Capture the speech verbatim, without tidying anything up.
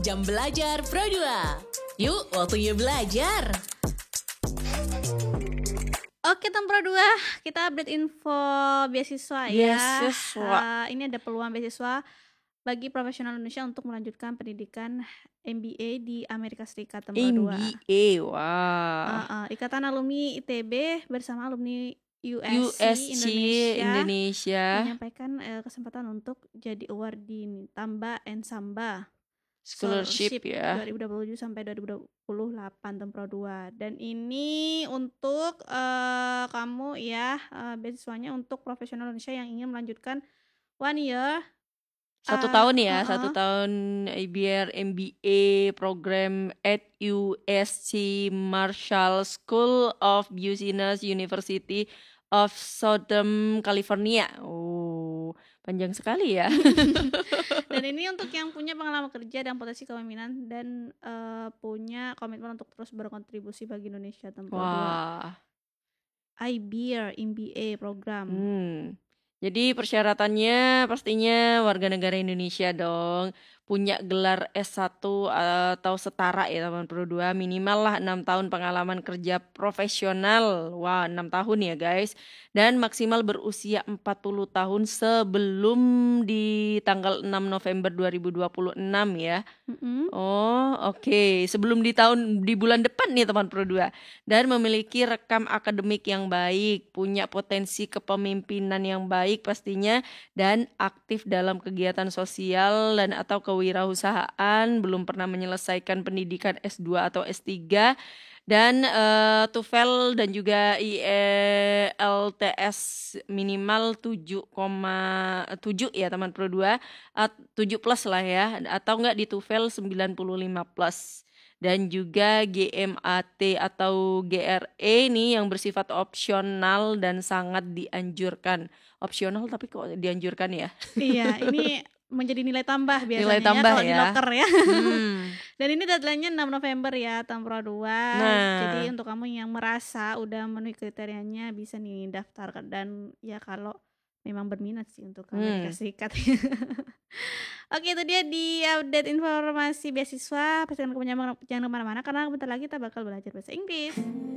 Jam Belajar Pro dua. Yuk, waktunya belajar. Oke, Tem Pro dua, kita update info beasiswa ya. Beasiswa. Uh, ini ada peluang beasiswa bagi profesional Indonesia untuk melanjutkan pendidikan M B A di Amerika Serikat, Tem Pro dua. M B A, Uh, wah. uh, Ikatan Alumni I T B bersama alumni U S C, U S C Indonesia, Indonesia. menyampaikan uh, kesempatan untuk jadi awardee Tamba and Samba Scholarship ya. dua ribu dua puluh tujuh sampai dua ribu dua puluh delapan, Tem Pro dua. Dan ini untuk uh, kamu ya, uh, beasiswanya untuk profesional Indonesia yang ingin melanjutkan one year Satu uh, tahun ya, uh-uh. satu tahun I B R M B A program at U S C Marshall School of Business University of Southern California. Oh, panjang sekali ya. Dan ini untuk yang punya pengalaman kerja dan potensi kepemimpinan dan uh, punya komitmen untuk terus berkontribusi bagi Indonesia, Tem Pro dua. Wah. I B R M B A program. Hmm. Jadi persyaratannya pastinya warga negara Indonesia dong, punya gelar S satu atau setara ya teman Pro dua, minimal lah enam tahun pengalaman kerja profesional. Wah, enam tahun ya guys. Dan maksimal berusia empat puluh tahun sebelum di tanggal enam November dua ribu dua puluh enam ya. Mm-hmm. Oh, oke. Okay. Sebelum di tahun di bulan depan nih teman Pro dua. Dan memiliki rekam akademik yang baik, punya potensi kepemimpinan yang baik pastinya, dan aktif dalam kegiatan sosial dan atau kewirausahaan, belum pernah menyelesaikan pendidikan S dua atau S tiga, dan uh, TOEFL dan juga I E L T S minimal tujuh koma tujuh ya teman Pro dua, tujuh plus lah ya, atau enggak di TOEFL sembilan puluh lima plus. Dan juga G M A T atau G R E nih yang bersifat opsional dan sangat dianjurkan. Opsional tapi kok dianjurkan ya? Iya, ini menjadi nilai tambah biasanya nilai tambah ya, kalau ya. di loker ya. Hmm. Dan ini deadline-nya enam November ya, Tem Pro dua. Nah. Jadi untuk kamu yang merasa udah memenuhi kriterianya bisa nih daftar, dan ya kalau memang berminat sih untuk Amerika Hmm. Serikat. Oke, itu dia di update informasi beasiswa. Pastikan kamu jangan kemana-mana karena bentar lagi kita bakal belajar bahasa Inggris.